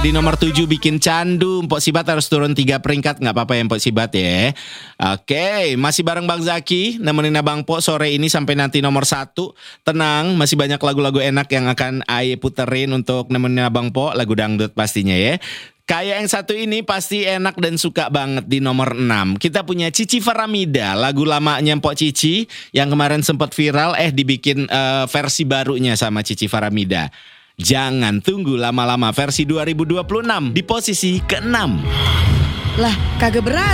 Di nomor 7 bikin candu. Mpok Sibat harus turun 3 peringkat. Gak apa-apa ya Mpok Sibat ya. Oke, masih bareng Bang Zaki. Nemenin Abang Po sore ini sampai nanti nomor 1. Tenang, masih banyak lagu-lagu enak yang akan Aye puterin untuk nemenin Abang Po. Lagu dangdut pastinya ya. Kayak yang satu ini pasti enak dan suka banget di nomor 6. Kita punya Cici Faramida, lagu lamanya Mpok Cici yang kemarin sempat viral dibikin versi barunya sama Cici Faramida. Jangan tunggu lama-lama versi 2026 di posisi ke-6. Lah, kagak berani.